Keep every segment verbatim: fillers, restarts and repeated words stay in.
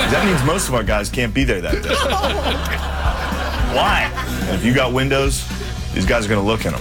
That means most of our guys can't be there that day. Why? And if you got windows, these guys are going to look in them.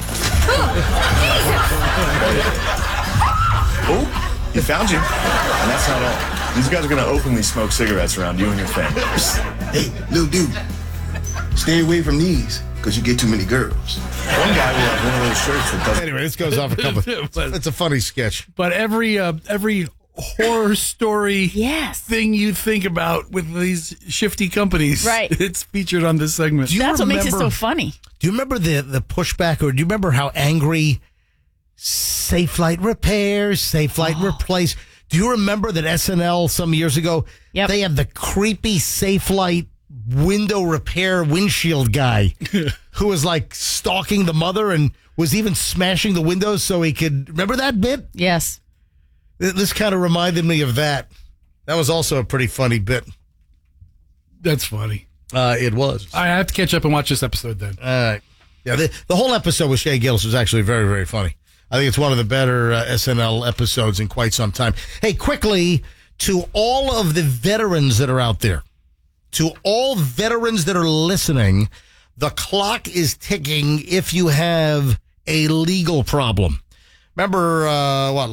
Oh, he found you. And that's not all. These guys are going to openly smoke cigarettes around you and your family. Hey, little dude, stay away from these, because you get too many girls. One guy will have one of those shirts that doesn't... Anyway, this goes off a couple... It's a funny sketch. But every uh, every horror story yes. thing you think about with these shifty companies, right. it's featured on this segment. That's remember, what makes it so funny. Do you remember the, the pushback, or do you remember how angry Safe Light repairs, Safe Light oh. replace... Do you remember that S N L some years ago, yep. they had the creepy Safe Light window repair windshield guy who was like stalking the mother and was even smashing the windows so he could... Remember that bit? Yes. This kind of reminded me of that. That was also a pretty funny bit. That's funny. Uh, it was. I have to catch up and watch this episode then. Uh, yeah, the, the whole episode with Shea Gillis was actually very, very funny. I think it's one of the better uh, S N L episodes in quite some time. Hey, quickly, to all of the veterans that are out there, to all veterans that are listening, the clock is ticking if you have a legal problem. Remember, uh, what,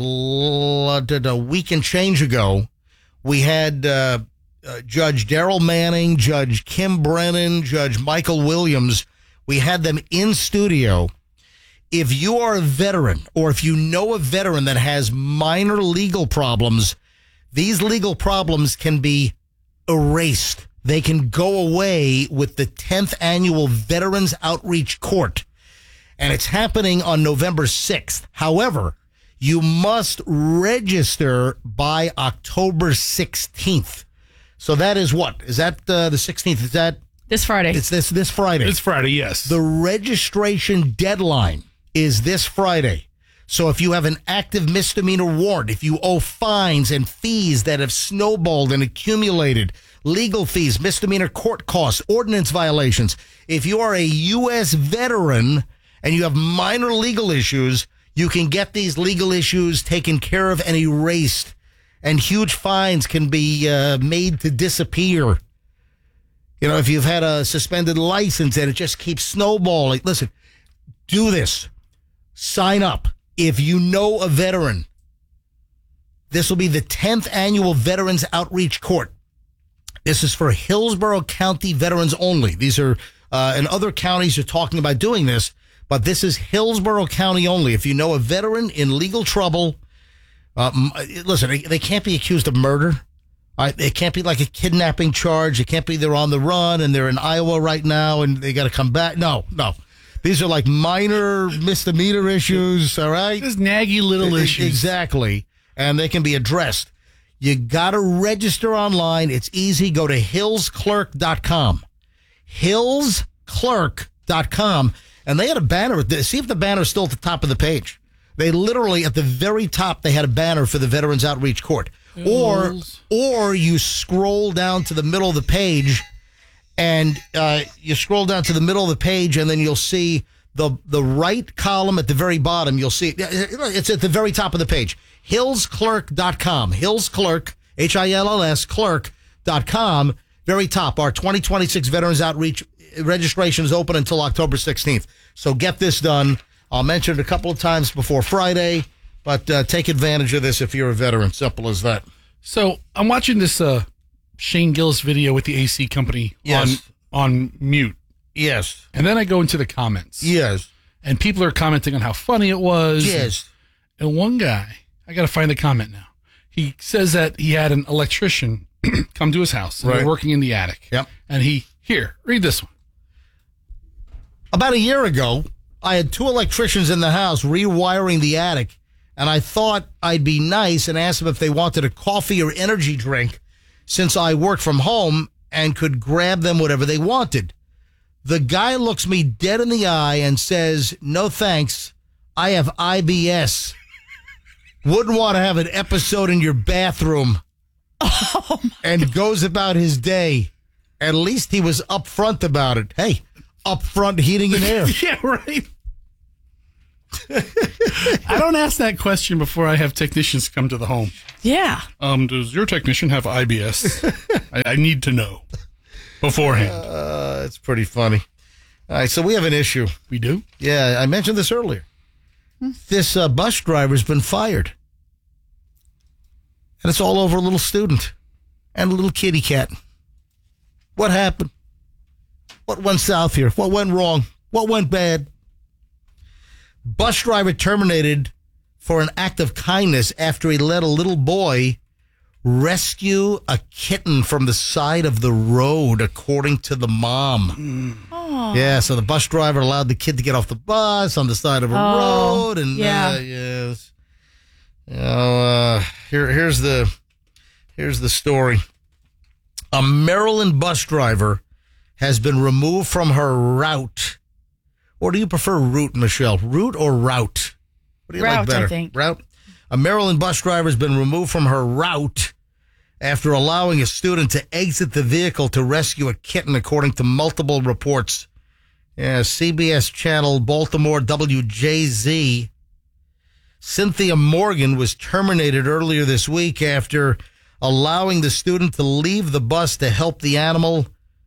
a week and change ago, we had uh, uh, Judge Daryl Manning, Judge Kim Brennan, Judge Michael Williams. We had them in studio. If you are a veteran, or if you know a veteran that has minor legal problems, these legal problems can be erased. They can go away with the tenth Annual Veterans Outreach Court. And it's happening on November sixth. However, you must register by October sixteenth. So that is what? Is that uh, the sixteenth? Is that? This Friday. It's this, this Friday. It's Friday, yes. The registration deadline is this Friday. So if you have an active misdemeanor warrant, if you owe fines and fees that have snowballed and accumulated, legal fees, misdemeanor court costs, ordinance violations, if you are a U S veteran and you have minor legal issues, you can get these legal issues taken care of and erased, and huge fines can be uh, made to disappear. You know, if you've had a suspended license and it just keeps snowballing, listen, do this. Sign up. If you know a veteran, this will be the tenth Annual Veterans Outreach Court. This is for Hillsborough County veterans only. These are, uh, and other counties are talking about doing this, but this is Hillsborough County only. If you know a veteran in legal trouble, uh, listen, they can't be accused of murder. Uh, it can't be like a kidnapping charge. It can't be they're on the run and they're in Iowa right now and they got to come back. No, no. These are like minor misdemeanor issues, all right? Just naggy little e- issues. Exactly. And they can be addressed. You got to register online. It's easy. Go to hills clerk dot com. hills clerk dot com. And they had a banner. See if the banner's still at the top of the page. They literally, at the very top, they had a banner for the Veterans Outreach Court. Or, or you scroll down to the middle of the page, and uh, you scroll down to the middle of the page, and then you'll see the the right column at the very bottom. You'll see it's at the very top of the page. hills clerk dot com. Hills Clerk, H I L L S, clerk dot com. Very top. Our twenty twenty-six Veterans Outreach registration is open until October sixteenth. So get this done. I'll mention it a couple of times before Friday, but uh, take advantage of this if you're a veteran. Simple as that. So I'm watching this uh, Shane Gillis video with the A C company yes. on, on mute. Yes. And then I go into the comments. Yes. And people are commenting on how funny it was. Yes. And, and one guy, I got to find the comment now. He says that he had an electrician come to his house. And right. They're working in the attic. Yep. And he, here, read this one. About a year ago, I had two electricians in the house rewiring the attic, and I thought I'd be nice and ask them if they wanted a coffee or energy drink since I worked from home and could grab them whatever they wanted. The guy looks me dead in the eye and says, "No thanks, I have I B S. Wouldn't want to have an episode in your bathroom." Oh and goes about his day. At least he was upfront about it. Hey, upfront heating and air. Yeah, right. I don't ask that question before I have technicians come to the home. Yeah. Um, does your technician have I B S? I, I need to know beforehand. Uh, it's pretty funny. All right, so we have an issue. We do? Yeah, I mentioned this earlier. This uh, bus driver's been fired. And it's all over a little student and a little kitty cat. What happened? What went south here? What went wrong? What went bad? Bus driver terminated for an act of kindness after he let a little boy rescue a kitten from the side of the road, according to the mom. Oh. Yeah, so the bus driver allowed the kid to get off the bus on the side of a Oh, road, and yeah. uh, yes, you know, uh, here, here's the here's the story. A Maryland bus driver has been removed from her route. Or do you prefer route, Michelle? Route or route? What do you like Route, better? I think. Route. A Maryland bus driver has been removed from her route after allowing a student to exit the vehicle to rescue a kitten, according to multiple reports. Yeah, C B S Channel, Baltimore, W J Z. Cynthia Morgan was terminated earlier this week after allowing the student to leave the bus to help the animal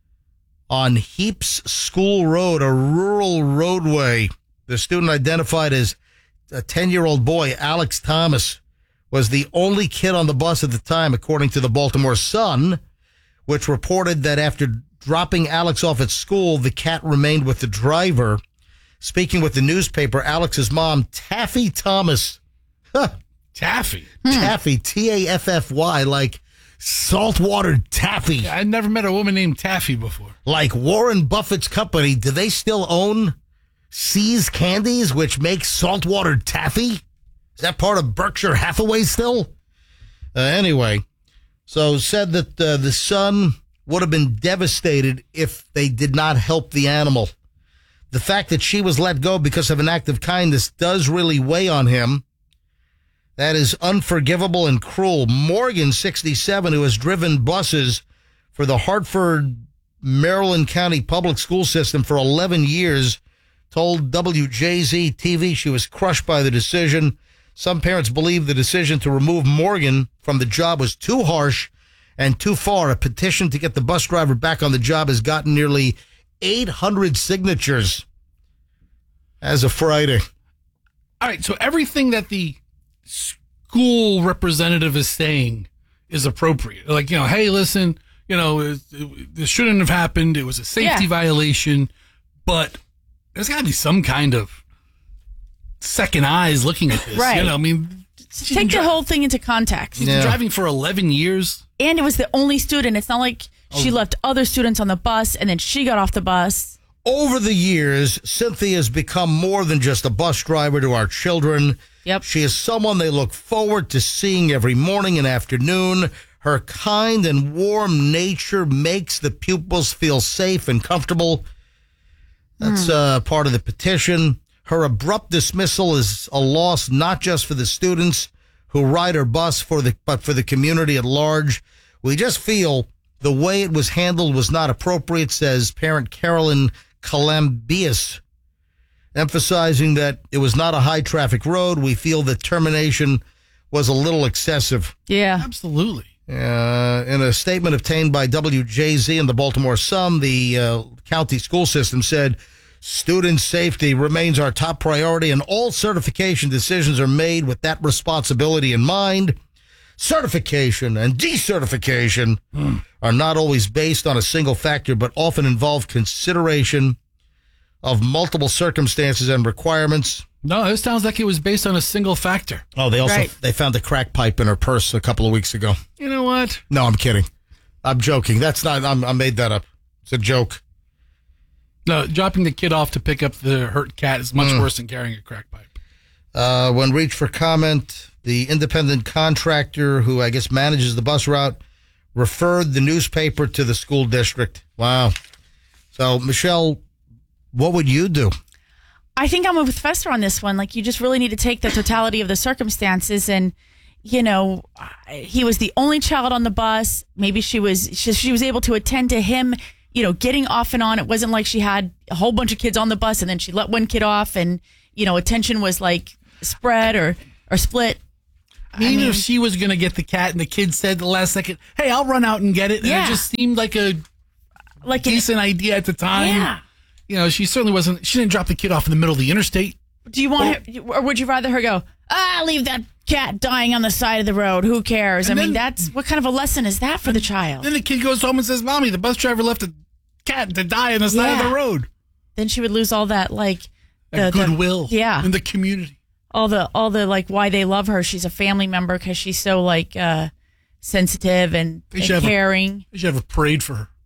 on Heaps School Road, a rural roadway. The student, identified as a ten-year-old boy, Alex Thomas, was the only kid on the bus at the time, according to the Baltimore Sun, which reported that after dropping Alex off at school, the cat remained with the driver. Speaking with the newspaper, Alex's mom, Taffy Thomas, huh, Taffy. Taffy, T A F F Y, like saltwater taffy. I'd never met a woman named Taffy before. Like Warren Buffett's company, do they still own See's Candies, which makes saltwater taffy? Is that part of Berkshire Hathaway still? Uh, anyway, so said that uh, the son would have been devastated if they did not help the animal. The fact that she was let go because of an act of kindness does really weigh on him. That is unforgivable and cruel. Morgan, sixty-seven, who has driven buses for the Hartford, Maryland County Public School System for eleven years, told W J Z T V she was crushed by the decision. Some parents believe the decision to remove Morgan from the job was too harsh and too far. A petition to get the bus driver back on the job has gotten nearly eight hundred signatures as of Friday. All right, so everything that the school representative is saying is appropriate. Like, you know, hey, listen, you know, it, it, this shouldn't have happened. It was a safety Yeah. violation, but there's got to be some kind of second eyes looking at this. Right. You know, I mean, she's been Take the dri- whole thing into context. she's Yeah. been driving for eleven years. And it was the only student. It's not like she left other students on the bus and then she got off the bus. Over the years, Cynthia has become more than just a bus driver to our children. Yep. She is someone they look forward to seeing every morning and afternoon. Her kind and warm nature makes the pupils feel safe and comfortable. That's uh, part of the petition. Her abrupt dismissal is a loss not just for the students who ride her bus, for the but for the community at large. We just feel the way it was handled was not appropriate, says parent Carolyn Calambias, emphasizing that it was not a high-traffic road. We feel the termination was a little excessive. Yeah. Absolutely. Uh, in a statement obtained by W J Z and the Baltimore Sun, the uh, county school system said, student safety remains our top priority and all certification decisions are made with that responsibility in mind. Certification and decertification mm. are not always based on a single factor, but often involve consideration of multiple circumstances and requirements. No, this sounds like it was based on a single factor. Oh, they also Right. they found a crack pipe in her purse a couple of weeks ago. You know what? No, I'm kidding. I'm joking. That's not. I'm, I made that up. It's a joke. No, dropping the kid off to pick up the hurt cat is much worse than carrying a crack pipe. Uh, when reached for comment, the independent contractor who I guess manages the bus route referred the newspaper to the school district. Wow. So, Michelle, what would you do? I think I'm with Fester on this one. Like, you just really need to take the totality of the circumstances. And, you know, he was the only child on the bus. Maybe she was she, she was able to attend to him, you know, getting off and on. It wasn't like she had a whole bunch of kids on the bus and then she let one kid off and, you know, attention was like spread or, or split. I mean, even if she was going to get the cat and the kid said the last second, hey, I'll run out and get it. And Yeah. it just seemed like a Like an- decent idea at the time. Yeah. You know, she certainly wasn't, she didn't drop the kid off in the middle of the interstate. Do you want her, or would you rather her go, ah, leave that cat dying on the side of the road. Who cares? And I mean, then- that's what kind of a lesson is that for the child? Then the kid goes home and says, Mommy, the bus driver left a cat to die on the side of Yeah. the road. Then she would lose all that, like, That the, the- goodwill yeah. in the community. all the all the like why they love her. She's a family member because she's so like uh, sensitive and, They and should have a- caring. They should have a parade for her.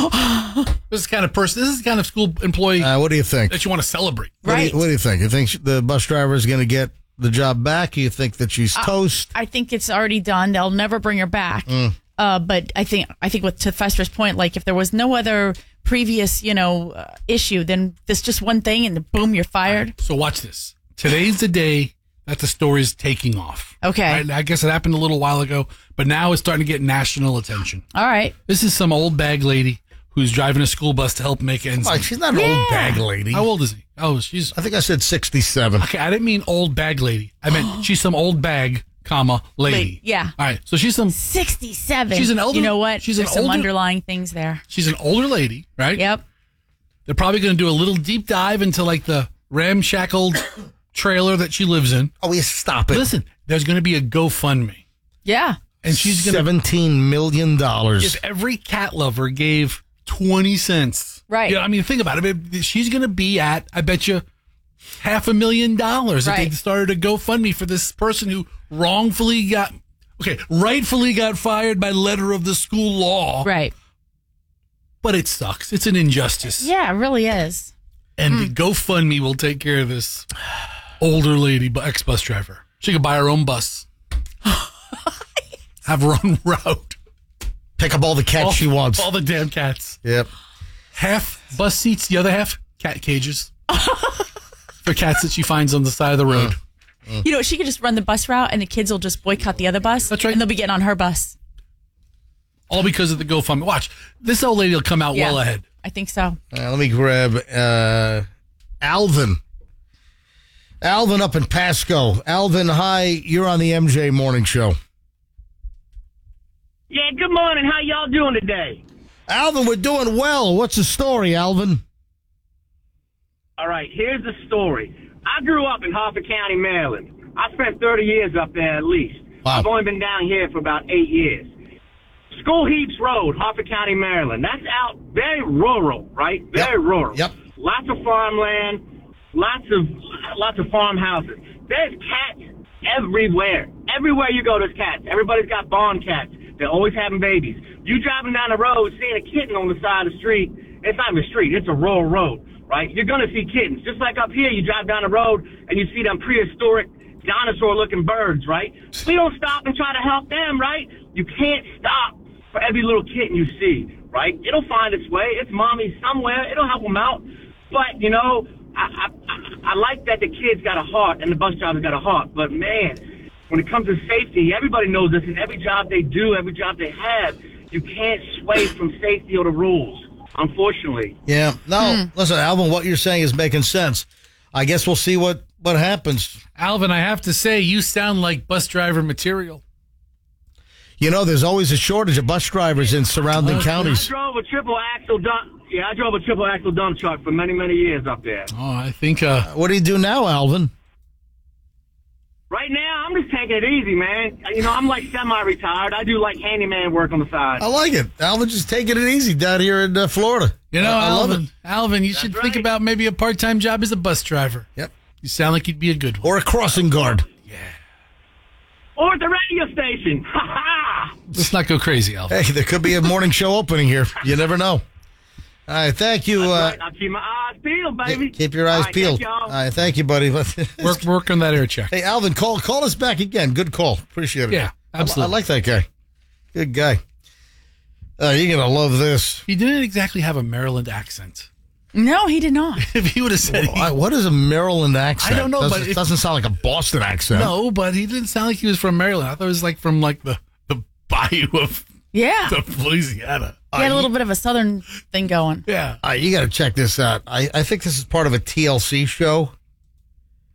This is the kind of person, this is the kind of school employee Uh, what do you think? that you want to celebrate. What, do Right. you, what do you think? You think sh- the bus driver is going to get the job back? You think that she's toast? I think it's already done. They'll never bring her back. Uh, but I think I think with to Fester's point, like if there was no other previous you know uh, issue, then this just one thing and boom, you're fired. So watch this. Today's the day that the story is taking off. Okay. Right? I guess it happened a little while ago, but now it's starting to get national attention. All right. This is some old bag lady who's driving a school bus to help make ends Like, meet. she's not an Yeah. old bag lady. How old is he? Oh, she's I think I said sixty-seven. okay. I didn't mean old bag lady. I meant she's some old bag, comma lady. Lady, yeah. All right. So she's some. sixty-seven. She's an elder- You know what? she's an There's some older- underlying things there. She's an older lady, right? Yep. They're probably going to do a little deep dive into like the ramshackled trailer that she lives in. Oh, you stop it. Listen, there's going to be a GoFundMe, Yeah. and she's going to. seventeen million dollars. If every cat lover gave twenty cents, Right. Yeah, I mean, think about it. I mean, she's going to be at, I bet you, half a million dollars if Right. they started a GoFundMe for this person who wrongfully got, okay, rightfully got fired by letter of the school law. Right. But it sucks. It's an injustice. Yeah, it really is. And the GoFundMe will take care of this older lady, bu- ex-bus driver. She could buy her own bus. Have her own route. Pick up all the cats all, she wants. All the damn cats. Yep. Half bus seats, the other half cat cages. For cats that she finds on the side of the road. You know, she could just run the bus route and the kids will just boycott the other bus. That's right. And they'll be getting on her bus. All because of the GoFundMe. Watch. This old lady will come out Yeah. well ahead. I think so. Uh, let me grab uh, Alvin. Alvin up in Pasco. Alvin, hi. You're on the M J Morning Show. Yeah, good morning. How y'all doing today? Alvin, we're doing well. What's the story, Alvin? All right, here's the story. I grew up in Harford County, Maryland. I spent thirty years up there at least. Wow. I've only been down here for about eight years. School Heaps Road, Harford County, Maryland. That's out very rural, right? Very Yep. rural. Yep. Lots of farmland, lots of lots of farmhouses. There's cats everywhere. Everywhere you go, there's cats. Everybody's got barn cats. They're always having babies. You driving down the road, seeing a kitten on the side of the street. It's not even a street. It's a rural road, right? You're going to see kittens. Just like up here, you drive down the road and you see them prehistoric dinosaur-looking birds, right? We don't stop and try to help them, right? You can't stop for every little kitten you see, right? It'll find its way. It's mommy somewhere. It'll help them out. But, you know, I, I, I like that the kid's got a heart and the bus driver's got a heart. But, man, when it comes to safety, everybody knows this. In every job they do, every job they have, you can't sway from safety or the rules, unfortunately. Yeah. No, listen, Alvin, what you're saying is making sense. I guess we'll see what, what happens. Alvin, I have to say, you sound like bus driver material. You know, there's always a shortage of bus drivers in surrounding I counties. drove a triple axle dump. Yeah, I drove a triple axle dump truck for many, many years up there. Oh, I think, uh, What do you do now, Alvin? Right now, I'm just taking it easy, man. You know, I'm like semi-retired. I do like handyman work on the side. I like it. Alvin just taking it easy down here in uh, Florida. you know, I, I love Alvin, it. Alvin, you should think right. about maybe a part-time job as a bus driver. Yep. You sound like you'd be a good one. Or a crossing guard. Or at the radio station. Ha ha! Let's not go crazy, Alvin. Hey, there could be a morning show opening here. You never know. All right, thank you. Uh, Right, I'll keep my eyes peeled, baby. keep your eyes All right, peeled. thank All y'all. right, thank you, buddy. Work, work on that air check. Hey, Alvin, call call us back again. Good call. Appreciate it. Yeah, absolutely. I, I like that guy. Good guy. Uh, you're going to love this. He didn't exactly have a Maryland accent. No, he did not. If he would have said he, I- what is a Maryland accent? I don't know, doesn't, but it if- doesn't sound like a Boston accent. no, but he didn't sound like he was from Maryland. I thought it was like from like the, the bayou of, Yeah. of Louisiana. He had a little bit of a southern thing going. Yeah. All right, you got to check this out. I, I think this is part of a T L C show.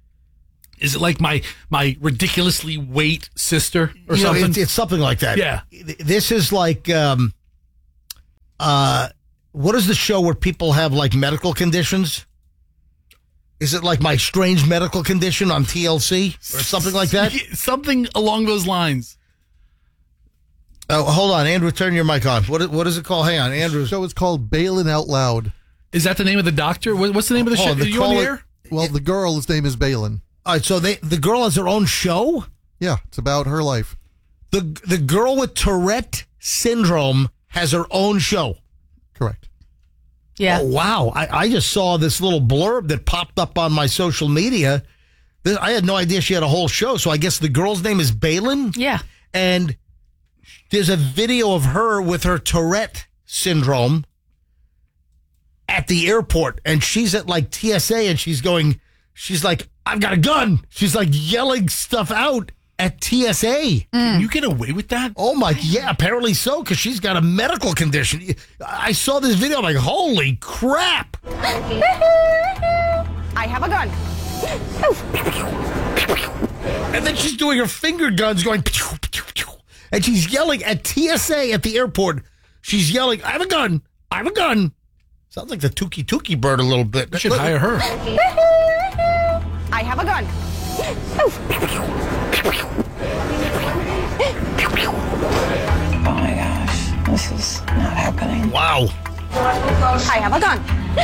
Is it like my my ridiculously weight sister or You know, something? it's, it's something like that. Yeah. This is like, um, uh, what is the show where people have like medical conditions? Is it like My Strange Medical Condition on T L C or something like that? Something along those lines. Oh, hold on, Andrew, turn your mic on. What what is it called? Hang on, Andrew. The show is called Balin Out Loud. Is that the name of the doctor? What- What's the name of the Oh, show? the Are you on the call- air? Well, the girl's name is Balin. All right, so they the girl has her own show. Yeah, it's about her life. The the girl with Tourette syndrome has her own show. Correct. Yeah. Oh, wow. I, I just saw this little blurb that popped up on my social media. This- I had no idea she had a whole show. So I guess the girl's name is Balin. Yeah. And there's a video of her with her Tourette syndrome at the airport. And she's at like T S A and she's going, she's like, I've got a gun. She's like yelling stuff out at T S A. Can you get away with that? Oh my, yeah, apparently so, because she's got a medical condition. I saw this video, I'm like, holy crap. I have a gun. And then she's doing her finger guns going, pew, pew, pew. And she's yelling at T S A at the airport. She's yelling, I have a gun. I have a gun. Sounds like the Tuki Tuki bird a little bit. You should hire her. I have a gun. Oh my gosh, this is not happening. Wow. I have a gun.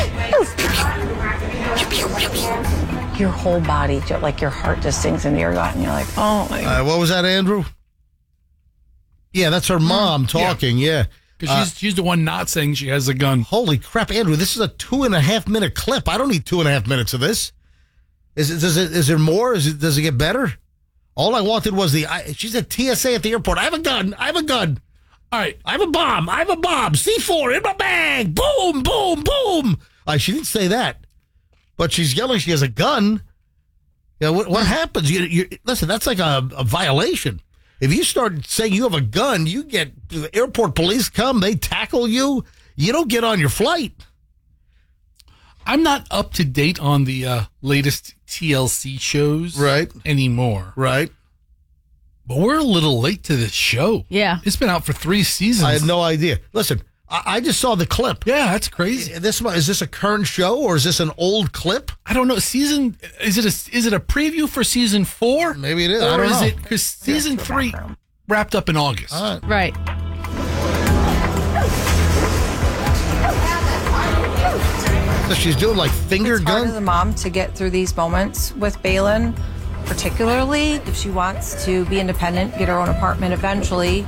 Your whole body, ju- like your heart just sinks into your gut, and you're like, oh my god. Uh, what was that, Andrew? Yeah, that's her mom talking, yeah. Because she's, she's the one not saying she has a gun. Holy crap, Andrew, this is a two and a half minute clip. I don't need two and a half minutes of this. Is it, does it, is there more? Is it, does it get better? All I wanted was the, I, she's at T S A at the airport. I have a gun. I have a gun. All right. I have a bomb. I have a bomb. C four in my bag. Boom, boom, boom. Uh, she didn't say that, but she's yelling she has a gun. You know, what, what happens? You, you, listen, that's like a, a violation. If you start saying you have a gun, you get the airport police come, they tackle you. You don't get on your flight. I'm not up to date on the uh, latest T L C shows Right. anymore. Right. But we're a little late to this show. Yeah. It's been out for three seasons. I had no idea. Listen, I, I just saw the clip. Yeah, that's crazy. This is this a current show or is this an old clip? I don't know. Season is it a is it a preview for season four? Maybe it is. Or I don't is know. it because season three wrapped up in August? All right. Right. So she's doing like finger It's hard as gun. a mom to get through these moments with Balin, particularly if she wants to be independent, get her own apartment eventually.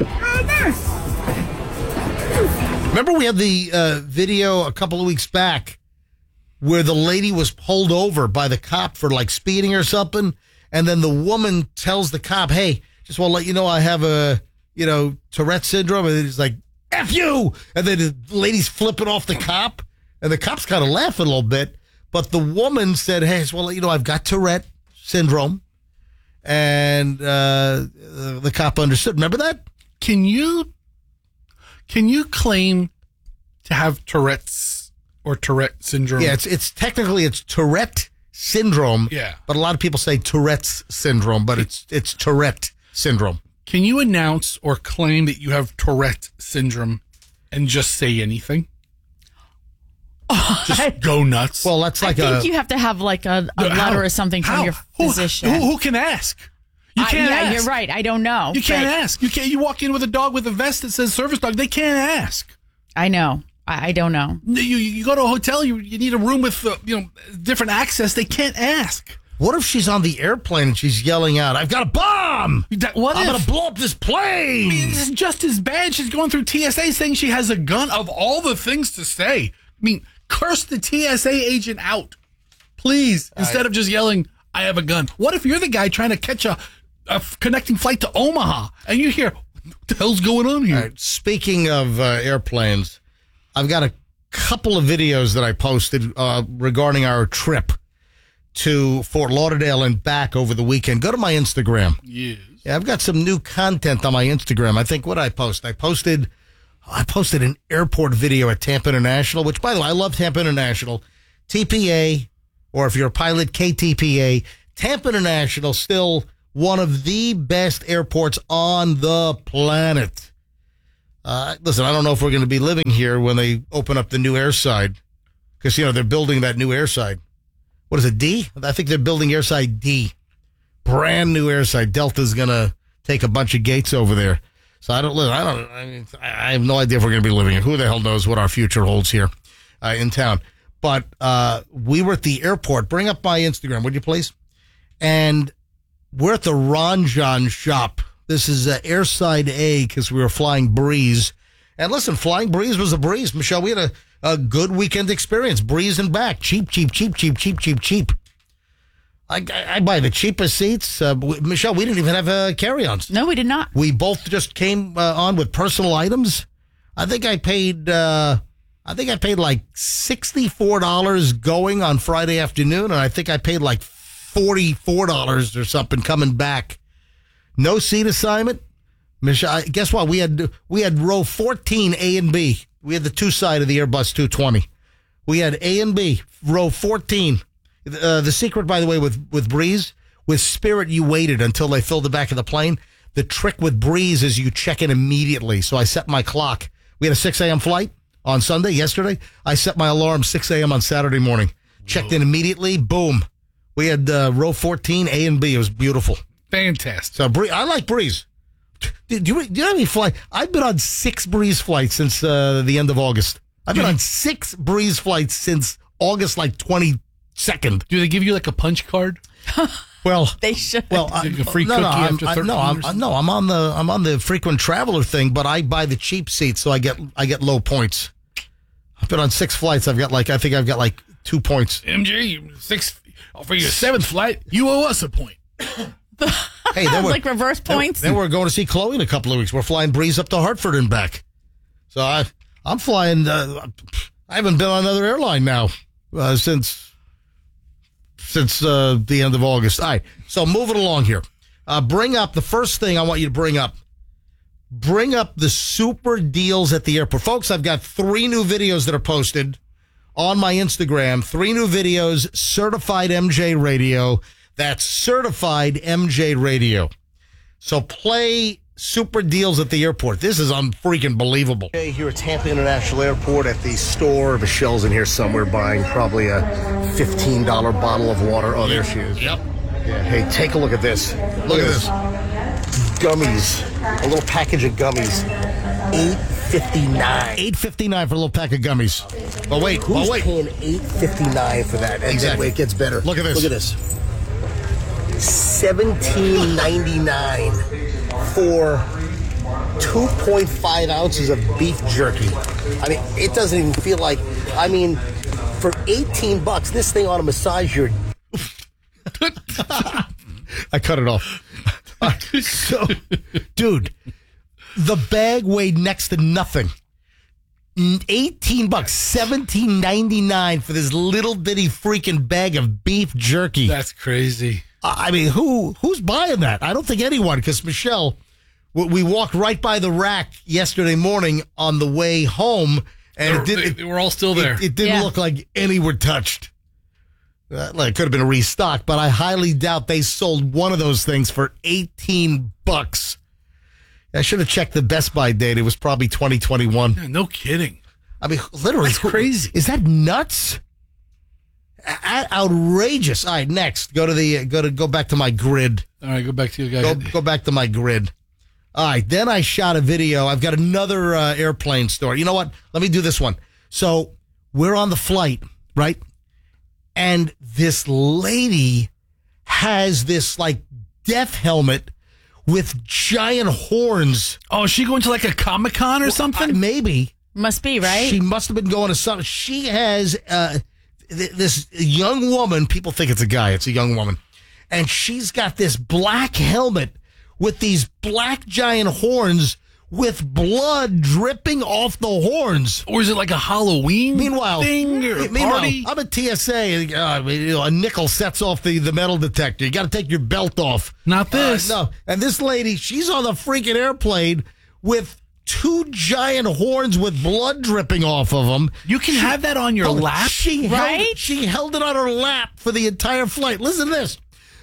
Remember we had the uh, video a couple of weeks back where the lady was pulled over by the cop for like speeding or something, and then the woman tells the cop, "Hey, just want to let you know I have a you know Tourette syndrome," and he's like, "F you," and then the lady's flipping off the cop, and the cop's kind of laughing a little bit, but the woman said, "Hey, just want to let you know I've got Tourette syndrome," and uh, the cop understood. Remember that? Can you can you claim to have Tourette's or Tourette syndrome? Yeah, it's it's technically it's Tourette syndrome. Yeah. But a lot of people say Tourette's syndrome, but it's it's Tourette syndrome. Can you announce or claim that you have Tourette syndrome and just say anything? Just go nuts. Well, that's I like think a you have to have like a, a How? letter or something from How? your Who- physician. Who, who can ask? You I- can't yeah, ask. you're right. I don't know. You can't but ask. You can't. You walk in with a dog with a vest that says service dog. They can't ask. I know. I, I don't know. You you go to a hotel. You you need a room with uh, you know different access. They can't ask. what if she's on the airplane and she's yelling out, "I've got a bomb! That, what I'm if? gonna blow up this plane!" It's just as bad. She's going through T S A saying she has a gun. Of all the things to say, I mean, curse the T S A agent out, please, instead of just yelling, "I have a gun." What if you're the guy trying to catch a, a connecting flight to Omaha and you hear, "What the hell's going on here?" All right, speaking of uh, airplanes, I've got a couple of videos that I posted uh, regarding our trip to Fort Lauderdale and back over the weekend. Go to my Instagram. Yes. Yeah, I've got some new content on my Instagram. I think what I post, I posted, I posted an airport video at Tampa International, which by the way, I love Tampa International. T P A, or if you're a pilot, K T P A, Tampa International, still one of the best airports on the planet. Uh, listen, I don't know if we're going to be living here when they open up the new airside, because, you know, they're building that new airside. What is it, D? I think they're building airside D. Brand new airside. Delta's going to take a bunch of gates over there. So I don't live. I don't. I mean, I have no idea if we're going to be living here. Who the hell knows what our future holds here uh, in town? But uh, we were at the airport. Bring up my Instagram, would you please? And we're at the Ranjan shop. This is uh, Airside A because we were flying Breeze. And listen, flying Breeze was a breeze. Michelle, we had a, a good weekend experience. Breeze and back. Cheap, cheap, cheap, cheap, cheap, cheap, cheap. I, I, I buy the cheapest seats. Uh, we, Michelle, we didn't even have uh, carry-ons. No, we did not. We both just came uh, on with personal items. I think I paid... Uh, I think I paid like sixty-four dollars going on Friday afternoon, and I think I paid like forty-four dollars or something coming back. No seat assignment. Michelle, guess what? We had we had row fourteen, A and B. We had the two side of the Airbus two twenty. We had A and B, row fourteen. Uh, the secret, by the way, with, with Breeze, with Spirit, you waited until they filled the back of the plane. The trick with Breeze is you check in immediately. So I set my clock. We had a six a.m. flight on Sunday, yesterday. I set my alarm six a.m. on Saturday morning. Checked in immediately. Boom. We had uh, row fourteen, A and B. It was beautiful. Fantastic. So Bree- I like Breeze. Do, do, you, do you have any flight? I've been on six Breeze flights since uh, the end of August. I've been on six Breeze flights since August, like twenty-second. Do they give you like a punch card? Well, They should. well, I, Like a free no, no, cookie I'm, after I, thirteen no, I'm, years? no, I'm on the I'm on the frequent traveler thing, but I buy the cheap seats, so I get I get low points. I've been on six flights. I've got like I think I've got like two points. M J, six for your seventh flight, you owe us a point. Hey, then we're, like reverse points. Then we're going to see Chloe in a couple of weeks. We're flying Breeze up to Hartford and back. So I I'm flying. Uh, I haven't been on another airline now uh, since since uh, the end of August. All right. So moving along here. Uh, bring up the first thing I want you to bring up. Bring up the super deals at the airport. Folks, I've got three new videos that are posted on my Instagram. Three new videos, Certified M J Radio. That's Certified M J Radio. So play super deals at the airport. This is unfreaking believable. Hey, here at Tampa International Airport at the store. Michelle's in here somewhere buying probably a fifteen dollars bottle of water. Oh, there she is. Yep. Yeah. Hey, take a look at this. Look at this. Gummies. A little package of gummies. eight fifty-nine. eight fifty-nine for a little pack of gummies. But wait, Who's but wait. paying eight fifty-nine for that? And Exactly. then, wait, it gets better. Look at this. Look at this. seventeen ninety-nine for two point five ounces of beef jerky. I mean, it doesn't even feel like. I mean, for eighteen bucks, this thing ought to massage your. I cut it off. Uh, so, dude, the bag weighed next to nothing. eighteen bucks, seventeen ninety-nine for this little bitty freaking bag of beef jerky. That's crazy. I mean, who who's buying that? I don't think anyone, because Michelle, we we walked right by the rack yesterday morning on the way home, and it They, did, they it, were all still there. it, it didn't Yeah. look like any were touched. Uh, like, it could have been a restock, but I highly doubt they sold one of those things for eighteen bucks. I should have checked the Best Buy date. It was probably twenty twenty-one. Yeah, no kidding. I mean, literally. That's crazy. Is that nuts? A- outrageous. All right, next. Go to the, go to, go back to my grid. All right, go back to you Go, guys. go back to my grid. All right, then I shot a video. I've got another uh, airplane story. You know what? Let me do this one. So we're on the flight, right? And this lady has this like death helmet with giant horns. Oh, is she going to like a Comic Con or something? Uh, maybe. Must be, right? She must have been going to something. She has uh, th- this young woman. People think it's a guy. It's a young woman. And she's got this black helmet with these black giant horns with blood dripping off the horns. Or is it like a Halloween Meanwhile, thing or a meanwhile, party? I'm at T S A. Uh, you know, a nickel sets off the, the metal detector. You got to take your belt off. Not this. Uh, no. And this lady, she's on the freaking airplane with two giant horns with blood dripping off of them. You can have that on your lap? She held, Right? she held it on her lap for the entire flight. Listen to this.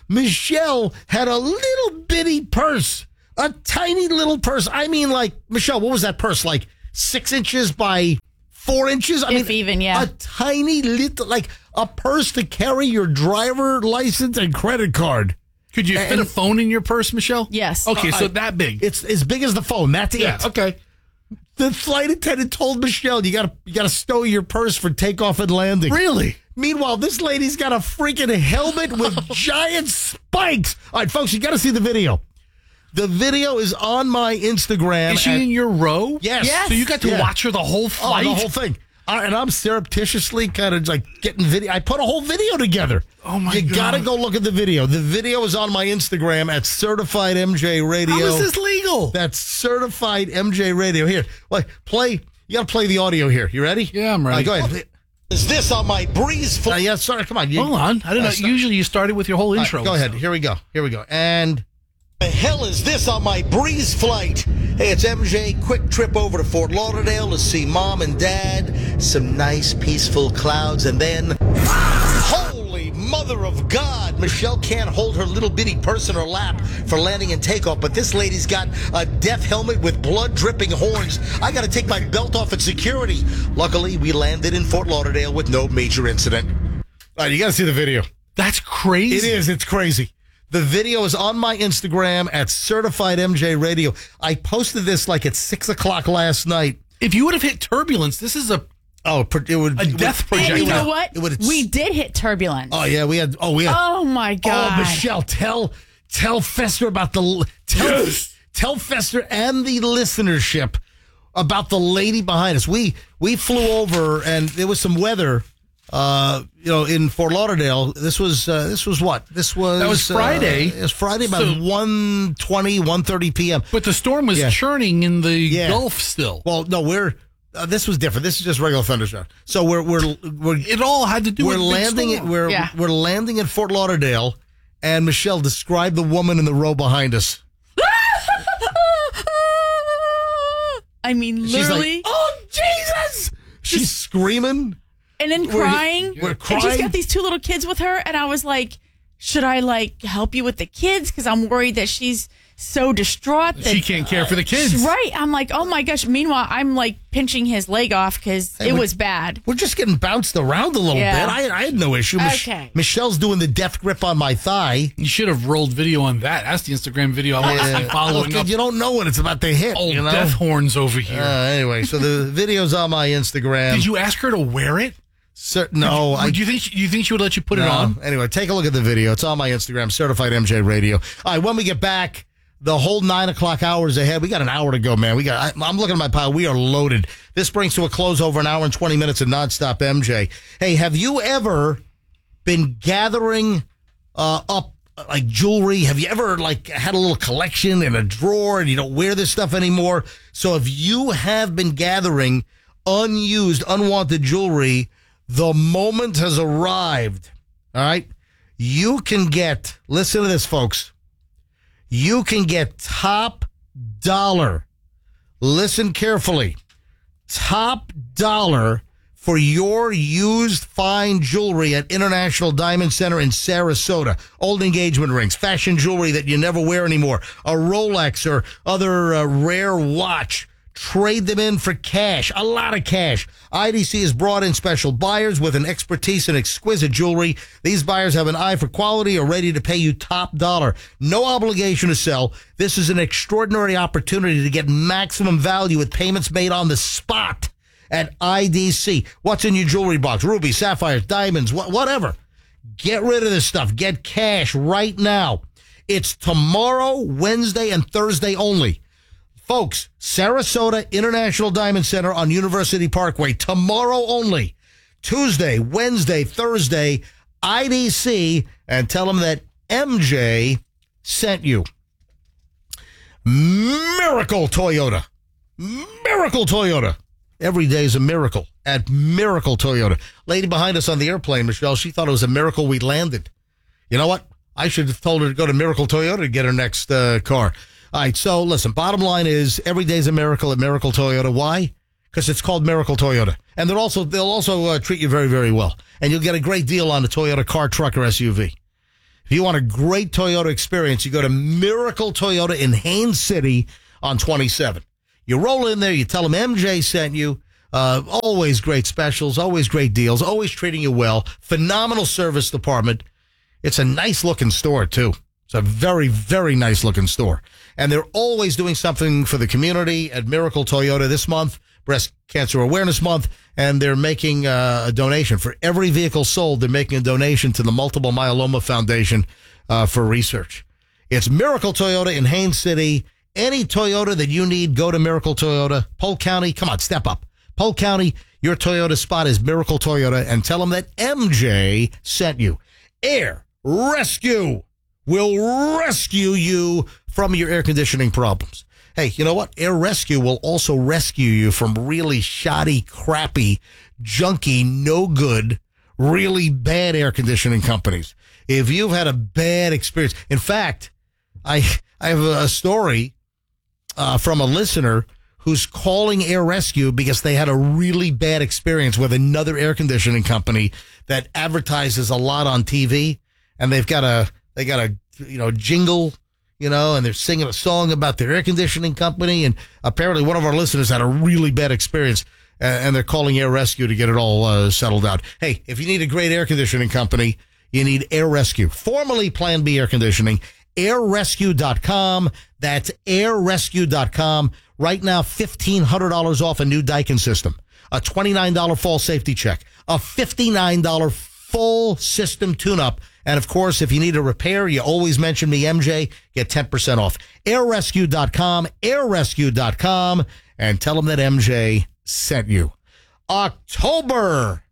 Michelle had a little bitty purse, a tiny little purse. I mean, like, Michelle, what was that purse? Like six inches by four inches? I If mean, even, yeah. A tiny little, like a purse to carry your driver license and credit card. Could you fit And- a phone in your purse, Michelle? Yes. Okay, so I- that big. It's as big as the phone. That's yeah, it. okay. The flight attendant told Michelle, you gotta you gotta stow your purse for takeoff and landing. Really? Meanwhile, this lady's got a freaking helmet with giant spikes. All right, folks, you got to see the video. The video is on my Instagram. Is she at- in your row? Yes. Yes. So you got to Yeah. watch her the whole Oh, flight? the whole thing. Uh, and I'm surreptitiously kind of like getting video. I put a whole video together. Oh, my You God. got to go look at the video. The video is on my Instagram at Certified M J Radio. How is this legal? That's Certified M J Radio. Here, like, play. You got to play the audio here. You ready? Yeah, I'm ready. All right, go ahead. Is this on my breeze flight? Uh, yeah, sorry. Come on. You, Hold on. I don't know. Uh, stop. Usually you started with your whole All right, intro. go ahead. Here we go. Here we go. And the hell is this on my breeze flight? Hey, it's M J. Quick trip over to Fort Lauderdale to see mom and dad. Some nice, peaceful clouds. And then, holy mother of God, Michelle can't hold her little bitty purse in her lap for landing and takeoff. But this lady's got a death helmet with blood dripping horns. I got to take my belt off at security. Luckily, we landed in Fort Lauderdale with no major incident. All right, you got to see the video. That's crazy. It is. It's crazy. The video is on my Instagram at Certified M J Radio. I posted this like at six o'clock last night. If you would have hit turbulence, this is a Oh, it would A it would- death projectile. And you know Yeah. what? It would- We did hit turbulence. Oh yeah, we had. Oh we had. Oh, my God. Oh, Michelle, tell tell Fester about the tell Yes. tell Fester and the listenership about the lady behind us. We we flew over and there was some weather. Uh, you know, in Fort Lauderdale, this was uh, this was what? This was That was Friday. Uh, it was Friday about So- one twenty, one thirty p.m. But the storm was Yeah. churning in the Yeah. Gulf still. Well, no, we're uh, this was different. This is just regular thunderstorm. So we're we're we're It all had to do we're with big landing. At, storm. we're Yeah. we're landing in Fort Lauderdale, and Michelle, describe the woman in the row behind us. I mean, She's literally. like, "Oh Jesus!" She's screaming. and then we're- crying. we're And she's crying. got these two little kids with her. And I was like, should I like help you with the kids? Because I'm worried that she's so distraught that She can't care for the kids. Right. I'm like, oh my gosh. Meanwhile, I'm like pinching his leg off because Hey, it we- was bad. We're just getting bounced around a little Yeah. bit. I, I had no issue. Mich- Okay. Michelle's doing the death grip on my thigh. You should have rolled video on that. That's the Instagram video I want to see following Look, up. you don't know when it's about to hit. Old you know? death horns over here. Uh, anyway, so the video's on my Instagram. Did you ask her to wear it? Cer- no, I Would you think? You think she would let you put it No. on? Anyway, take a look at the video. It's on my Instagram, Certified M J Radio. All right, when we get back, the whole nine o'clock hours ahead. We got an hour to go, man. We got. I, I'm looking at my pile. We are loaded. This brings to a close over an hour and twenty minutes of nonstop M J. Hey, have you ever been gathering uh, up like jewelry? Have you ever like had a little collection in a drawer and you don't wear this stuff anymore? So if you have been gathering unused, unwanted jewelry, the moment has arrived. All right. You can get, listen to this, folks. You can get top dollar. Listen carefully. Top dollar for your used fine jewelry at International Diamond Center in Sarasota. Old engagement rings, fashion jewelry that you never wear anymore, a Rolex or other uh, rare watch. Trade them in for cash, a lot of cash. I D C has brought in special buyers with an expertise in exquisite jewelry. These buyers have an eye for quality, are ready to pay you top dollar. No obligation to sell. This is an extraordinary opportunity to get maximum value with payments made on the spot at I D C. What's in your jewelry box? Rubies, sapphires, diamonds, wh- whatever. Get rid of this stuff. Get cash right now. It's tomorrow, Wednesday, and Thursday only. Folks, Sarasota International Diamond Center on University Parkway, tomorrow only. Tuesday, Wednesday, Thursday, I D C, and tell them that M J sent you. Miracle Toyota. Miracle Toyota. Every day is a miracle at Miracle Toyota. Lady behind us on the airplane, Michelle, she thought it was a miracle we landed. You know what? I should have told her to go to Miracle Toyota to get her next uh, car. All right, so listen, bottom line is every day's a miracle at Miracle Toyota. Why? Because it's called Miracle Toyota. And they're also, they'll also uh, treat you very, very well. And you'll get a great deal on the Toyota car, truck, or S U V. If you want a great Toyota experience, you go to Miracle Toyota in Haines City on twenty-seven. You roll in there, you tell them M J sent you. Uh, always great specials, always great deals, always treating you well. Phenomenal service department. It's a nice looking store, too. It's a very, very nice looking store. And they're always doing something for the community at Miracle Toyota this month, Breast Cancer Awareness Month, and they're making uh, a donation. For every vehicle sold, they're making a donation to the Multiple Myeloma Foundation uh, for research. It's Miracle Toyota in Haines City. Any Toyota that you need, go to Miracle Toyota. Polk County, come on, step up. Polk County, your Toyota spot is Miracle Toyota, and tell them that M J sent you. Air Rescue will rescue you from your air conditioning problems. Hey, you know what? Air Rescue will also rescue you from really shoddy, crappy, junky, no good, really bad air conditioning companies. If you've had a bad experience, in fact, I I have a story uh, from a listener who's calling Air Rescue because they had a really bad experience with another air conditioning company that advertises a lot on T V, and they've got a they got a you know jingle, you know, and they're singing a song about their air conditioning company, and apparently one of our listeners had a really bad experience, uh, and they're calling Air Rescue to get it all uh, settled out. Hey, if you need a great air conditioning company, you need Air Rescue, formerly Plan B Air Conditioning. air rescue dot com. That's air rescue dot com. Right now, fifteen hundred dollars off a new Daikin system, a twenty-nine dollars fall safety check, a fifty-nine dollars full system tune-up. And, of course, if you need a repair, you always mention me, M J, get ten percent off. air rescue dot com, air rescue dot com, and tell them that M J sent you. October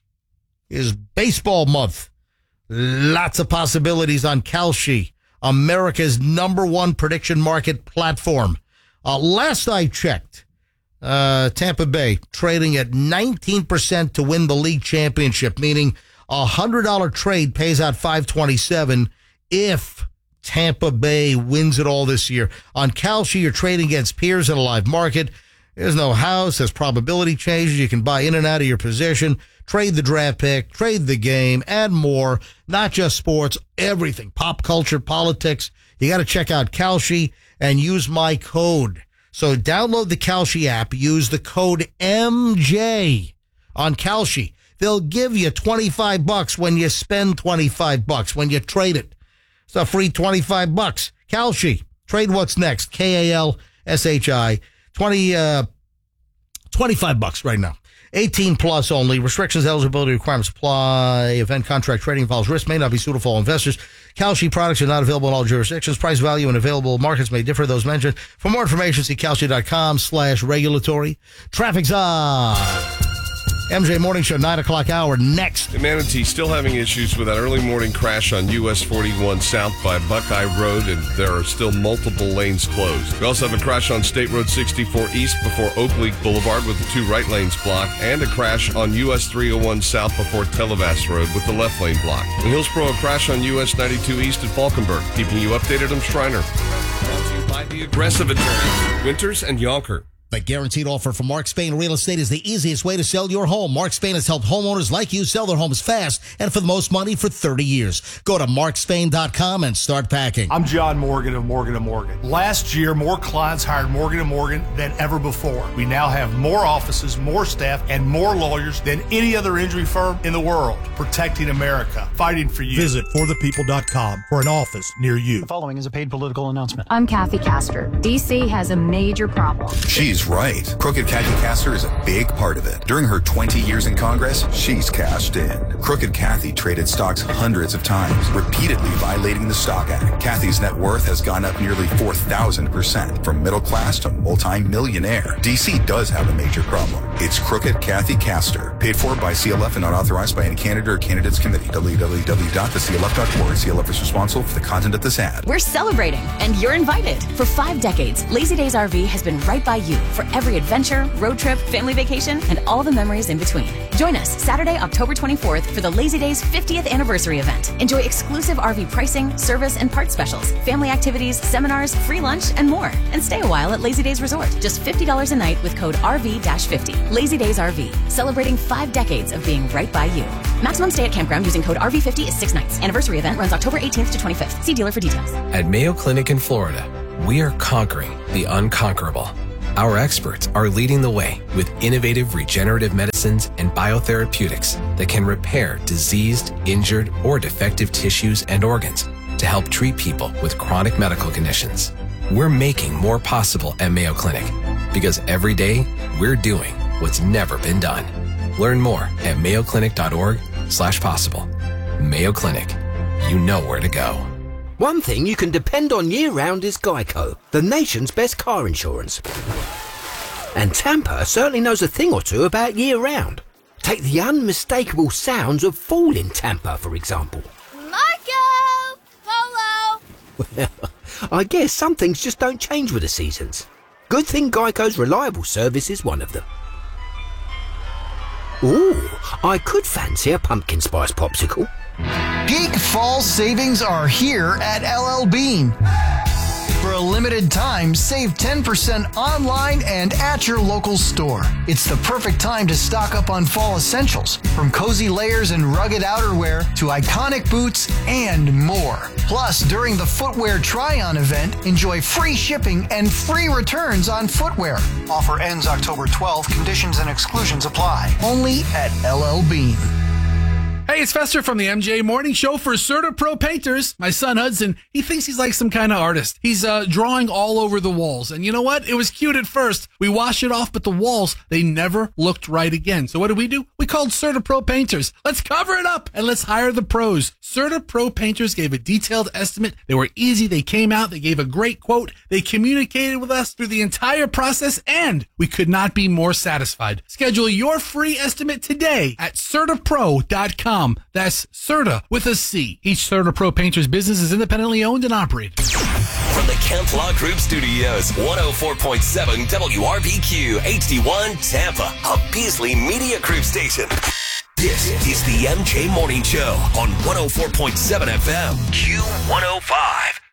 is baseball month. Lots of possibilities on Kalshi, America's number one prediction market platform. Uh, last I checked, uh, Tampa Bay trading at nineteen percent to win the league championship, meaning a one hundred dollars trade pays out five twenty-seven if Tampa Bay wins it all this year. On Kalshi, you're trading against peers in a live market. There's no house. There's probability changes. You can buy in and out of your position, trade the draft pick, trade the game, and more. Not just sports, everything. Pop culture, politics. You got to check out Kalshi and use my code. So download the Kalshi app. Use the code M J on Kalshi. They'll give you twenty-five bucks when you spend twenty-five bucks when you trade it. It's a free twenty-five bucks. Kalshi. Trade what's next. K A L S H I. twenty, uh, twenty-five bucks right now. eighteen plus only. Restrictions, eligibility requirements apply. Event contract trading involves risk, may not be suitable for all investors. Kalshi products are not available in all jurisdictions. Price, value, and available markets may differ. Those mentioned. For more information, see kalshi dot com slash regulatory. Traffic's on. M J Morning Show, nine o'clock hour. Next. In Manatee, still having issues with that early morning crash on U S forty-one south by Buckeye Road, and there are still multiple lanes closed. We also have a crash on State Road sixty-four east before Oakleaf Boulevard with the two right lanes blocked, and a crash on U S three oh one south before Televas Road with the left lane blocked. In Hillsborough, a crash on U S ninety-two east at Falkenberg. Keeping you updated, I'm Schreiner. Brought to you by the Aggressive Attorneys, Winters and Yonker. The guaranteed offer from Mark Spain Real Estate is the easiest way to sell your home. Mark Spain has helped homeowners like you sell their homes fast and for the most money for thirty years. Go to mark spain dot com and start packing. I'm John Morgan of Morgan and Morgan. Last year, more clients hired Morgan and Morgan than ever before. We now have more offices, more staff, and more lawyers than any other injury firm in the world. Protecting America, fighting for you. Visit for the people dot com for an office near you. The following is a paid political announcement. I'm Kathy Castor. D C has a major problem. She's right. Crooked Kathy Castor is a big part of it. During her twenty years in Congress, she's cashed in. Crooked Kathy traded stocks hundreds of times, repeatedly violating the Stock Act. Kathy's net worth has gone up nearly four thousand percent, from middle class to multi-millionaire. D C does have a major problem. It's Crooked Kathy Castor. Paid for by C L F and not authorized by any candidate or candidates committee. w w w dot the c l f dot org. C L F is responsible for the content of this ad. We're celebrating, and you're invited. For five decades, Lazy Days R V has been right by you for every adventure, road trip, family vacation, and all the memories in between. Join us Saturday, October twenty-fourth for the Lazy Days fiftieth anniversary event. Enjoy exclusive R V pricing, service, and parts specials, family activities, seminars, free lunch, and more. And stay a while at Lazy Days Resort. Just fifty dollars a night with code R V fifty. Lazy Days R V, celebrating five decades of being right by you. Maximum stay at campground using code R V fifty is six nights. Anniversary event runs October eighteenth to twenty-fifth. See dealer for details. At Mayo Clinic in Florida, we are conquering the unconquerable. Our experts are leading the way with innovative regenerative medicines and biotherapeutics that can repair diseased, injured, or defective tissues and organs to help treat people with chronic medical conditions. We're making more possible at Mayo Clinic because every day we're doing what's never been done. Learn more at mayoclinic.org slash possible. Mayo Clinic. You know where to go. One thing you can depend on year-round is Geico, the nation's best car insurance. And Tampa certainly knows a thing or two about year-round. Take the unmistakable sounds of fall in Tampa, for example. Marco! Polo! Well, I guess some things just don't change with the seasons. Good thing Geico's reliable service is one of them. Ooh, I could fancy a pumpkin spice popsicle. Peak fall savings are here at L L Bean. For a limited time, save ten percent online and at your local store. It's the perfect time to stock up on fall essentials, from cozy layers and rugged outerwear to iconic boots and more. Plus, during the footwear try-on event, enjoy free shipping and free returns on footwear. Offer ends October twelfth. Conditions and exclusions apply. Only at L L Bean. Hey, it's Fester from the M J Morning Show for CertaPro Painters. My son Hudson, he thinks he's like some kind of artist. He's uh, drawing all over the walls. And you know what? It was cute at first. We washed it off, but the walls, they never looked right again. So what did we do? We called CertaPro Painters. Let's cover it up and let's hire the pros. CertaPro Painters gave a detailed estimate. They were easy. They came out. They gave a great quote. They communicated with us through the entire process, and we could not be more satisfied. Schedule your free estimate today at Certa Pro dot com. That's Certa with a C. Each CertaPro Painters business is independently owned and operated. From the Kemp Law Group Studios, one oh four point seven W R B Q H D one Tampa, a Beasley Media Group station. This is the M J Morning Show on one oh four point seven F M Q one oh five.